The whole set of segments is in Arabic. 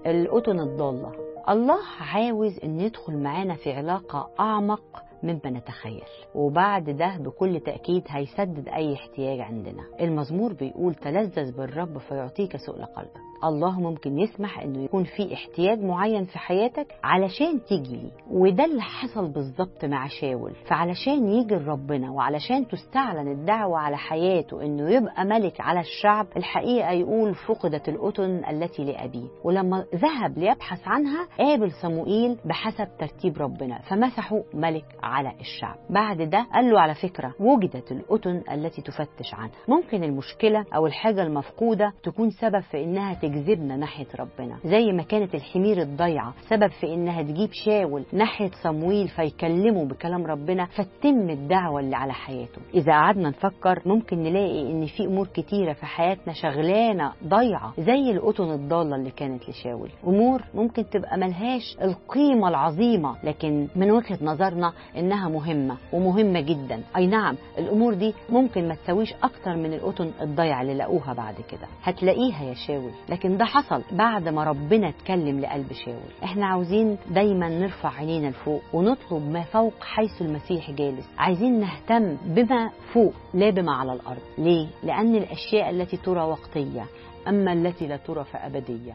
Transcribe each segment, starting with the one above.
القطن الضالة. الله عاوز ان يدخل معانا في علاقة اعمق مما نتخيل، وبعد ده بكل تأكيد هيسدد اي احتياج عندنا. المزمور بيقول تلذذ بالرب فيعطيك سؤل قلبك. الله ممكن يسمح انه يكون في احتياج معين في حياتك علشان تيجي لي، وده اللي حصل بالظبط مع شاول. فعلشان يجي ربنا وعلشان تستعلن الدعوة على حياته انه يبقى ملك على الشعب، الحقيقة يقول فقدت القطن التي لأبيه، ولما ذهب ليبحث عنها قابل صموئيل بحسب ترتيب ربنا فمسحه ملك على الشعب. بعد ده قال له على فكرة وجدت القطن التي تفتش عنها. ممكن المشكلة او الحاجة المفقودة تكون سبب في انها تجذبنا ناحية ربنا، زي ما كانت الحمير الضيعة سبب في انها تجيب شاول ناحية صموئيل فيكلمه بكلام ربنا فتتم الدعوة اللي على حياته. اذا قعدنا نفكر ممكن نلاقي ان في امور كتيرة في حياتنا شغلانة ضيعة زي القطن الضالة اللي كانت لشاول، امور ممكن تبقى ملهاش القيمة العظيمة لكن من وجهة نظرنا انها مهمة ومهمة جدا. اي نعم الامور دي ممكن ما تسويش اكتر من القطن الضيعة اللي لقوها بعد كده، هتلاقيها يا شاول، لكن ده حصل بعد ما ربنا اتكلم لقلب شاول. احنا عاوزين دايما نرفع عينينا لفوق ونطلب ما فوق حيث المسيح جالس. عايزين نهتم بما فوق لا بما على الارض. ليه؟ لان الاشياء التي ترى وقتية اما التي لا ترى فابدية.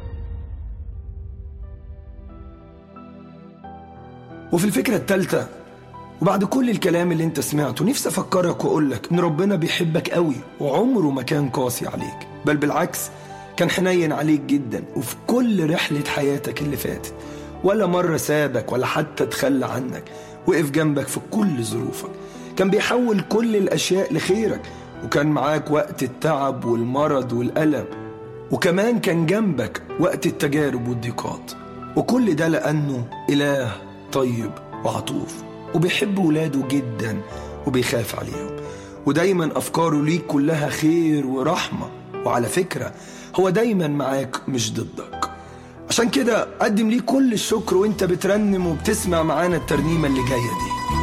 وفي الفكرة الثالثة، وبعد كل الكلام اللي انت سمعته، نفسي افكرك واقولك ان ربنا بيحبك قوي وعمره ما كان قاسي عليك، بل بالعكس كان حنين عليك جدا. وفي كل رحلة حياتك اللي فاتت ولا مرة سابك ولا حتى تخلى عنك، وقف جنبك في كل ظروفك، كان بيحول كل الاشياء لخيرك، وكان معاك وقت التعب والمرض والألم، وكمان كان جنبك وقت التجارب والضيقات. وكل ده لأنه إله طيب وعطوف وبيحب ولاده جدا وبيخاف عليهم، ودايما أفكاره ليك كلها خير ورحمة. وعلى فكرة هو دايما معاك مش ضدك. عشان كده قدم ليه كل الشكر وانت بترنم وبتسمع معانا الترنيمة اللي جاية دي.